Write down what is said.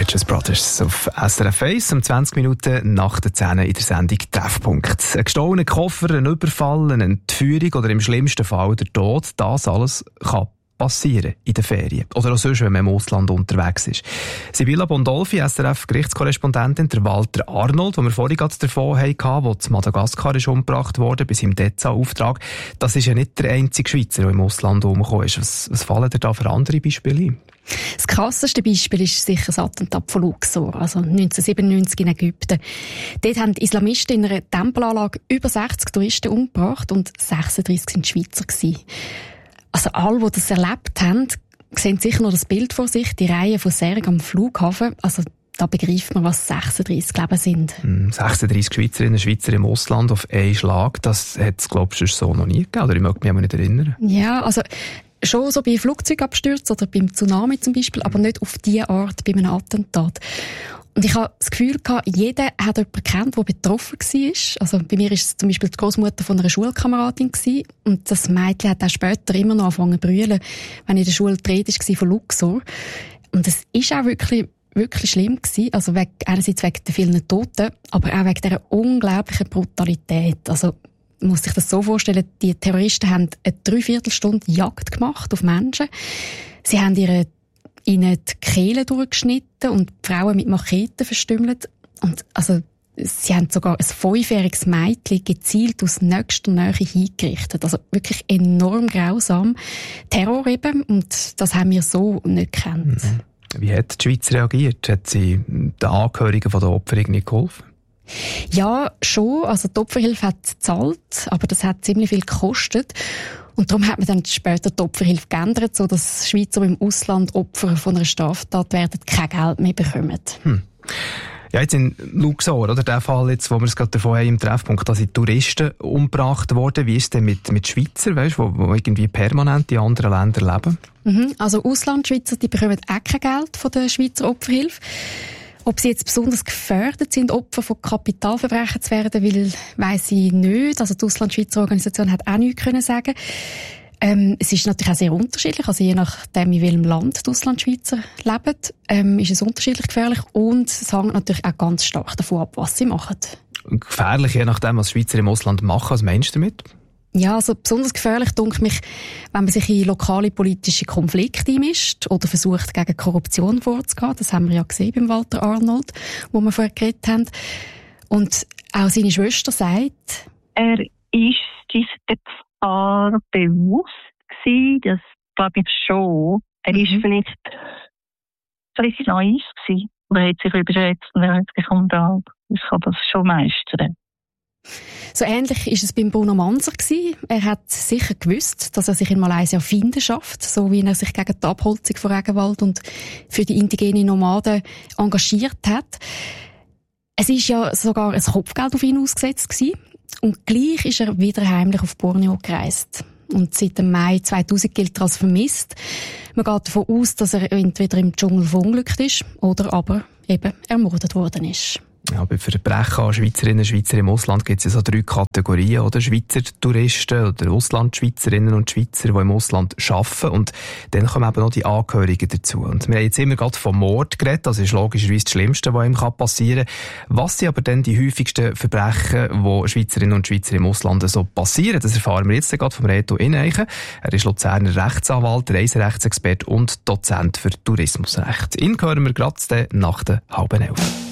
Righteous Brothers auf SRF 1, um 20 Minuten nach der 10 in der Sendung Treffpunkt. Ein gestohlener Koffer, ein Überfall, eine Entführung oder im schlimmsten Fall der Tod, das alles kann passieren in den Ferien. Oder auch sonst, wenn man im Ausland unterwegs ist. Sibylla Bondolfi, SRF-Gerichtskorrespondentin, der Walter Arnold, den wir vorhin gerade davon hatten, der zu Madagaskar ist umgebracht wurde, bis im DEZA-Auftrag. Das ist ja nicht der einzige Schweizer, der im Ausland umgekommen ist. Was fallen dir da für andere Beispiele ein? Das krasseste Beispiel ist sicher das Attentat von Luxor, also 1997 in Ägypten. Dort haben die Islamisten in einer Tempelanlage über 60 Touristen umgebracht und 36 sind Schweizer gewesen. Also alle, die das erlebt haben, sehen sicher noch das Bild vor sich, die Reihe von Särgen am Flughafen. Also da begreift man, was 36 Leben sind. 36 Schweizerinnen und Schweizer im Ausland auf einen Schlag, das hat es, glaube ich, so noch nie gegeben, oder? Ich mag mich aber nicht erinnern. Ja, also schon so bei Flugzeugabstürzen oder beim Tsunami zum Beispiel, aber nicht auf diese Art bei einem Attentat. Und ich habe das Gefühl gehabt, jeder hat jemanden gekannt, der betroffen war. Also bei mir war es zum Beispiel die Großmutter von einer Schulkameradin gewesen. Und das Mädchen hat auch später immer noch angefangen zu brüllen, wenn in der Schule die Rede war von Luxor. Und es ist auch wirklich schlimm gewesen. Also einerseits wegen der vielen Toten, aber auch wegen dieser unglaublichen Brutalität. Also man muss sich das so vorstellen, die Terroristen haben eine 3/4 Stunde Jagd gemacht auf Menschen. Sie haben ihnen die Kehlen durchgeschnitten und die Frauen mit Macheten verstümmelt. Und also, sie haben sogar ein 5-jähriges Mädchen gezielt aus nächster Nähe hingerichtet. Also wirklich enorm grausam. Terror eben, und das haben wir so nicht gekannt. Wie hat die Schweiz reagiert? Hat sie den Angehörigen der Opfer irgendwie geholfen? Ja, schon. Also die Opferhilfe hat gezahlt, aber das hat ziemlich viel gekostet. Und darum hat man dann später die Opferhilfe geändert, sodass Schweizer im Ausland Opfer von einer Straftat werden kein Geld mehr bekommen. Ja, jetzt in Luxor, oder? Der Fall jetzt, wo wir es gerade davon haben im Treffpunkt, da sind Touristen umgebracht worden. Wie ist es denn mit Schweizer, weißt, wo irgendwie permanent in anderen Ländern leben? Also Auslandschweizer, die bekommen auch kein Geld von der Schweizer Opferhilfe. Ob sie jetzt besonders gefährdet sind, Opfer von Kapitalverbrechen zu werden, weiss ich nicht. Also die Auslandschweizer Organisation hat auch nichts können sagen. Es ist natürlich auch sehr unterschiedlich. Also je nachdem, in welchem Land die Auslandschweizer leben, ist es unterschiedlich gefährlich. Und es hängt natürlich auch ganz stark davon ab, was sie machen. Gefährlich, je nachdem, was Schweizer im Ausland machen. Was meinst du damit? Ja, also besonders gefährlich denke mich, wenn man sich in lokale politische Konflikte einmischt oder versucht, gegen Korruption vorzugehen. Das haben wir ja gesehen beim Walter Arnold, wo wir vorher geredet haben. Und auch seine Schwester sagt, er ist sich der Gefahr bewusst gewesen, das glaube ich schon. Er ist vielleicht naiv gewesen. Oder hat sich überschätzt und er hat gefunden, ich kann das schon meistern. So ähnlich ist es beim Bruno Manser gewesen. Er hat sicher gewusst, dass er sich in Malaysia Finden schafft, so wie er sich gegen die Abholzung von Regenwald und für die indigenen Nomaden engagiert hat. Es ist ja sogar ein Kopfgeld auf ihn ausgesetzt gewesen. Und gleich ist er wieder heimlich auf Borneo gereist. Und seit dem Mai 2000 gilt er als vermisst. Man geht davon aus, dass er entweder im Dschungel verunglückt ist oder aber eben ermordet worden ist. Ja, bei Verbrechen an Schweizerinnen und Schweizer im Ausland gibt es ja so 3 Kategorien, oder? Schweizer Touristen oder Auslandschweizerinnen und Schweizer, die im Ausland arbeiten. Und dann kommen eben noch die Angehörigen dazu. Und wir haben jetzt immer gerade vom Mord geredet. Das ist logischerweise das Schlimmste, was ihm passieren kann. Was sind aber dann die häufigsten Verbrechen, die Schweizerinnen und Schweizer im Ausland so passieren? Das erfahren wir jetzt gerade vom Reto Ineichen. Er ist Luzerner Rechtsanwalt, Reiserechtsexperte und Dozent für Tourismusrecht. Ihn hören wir gerade nach der 10:30.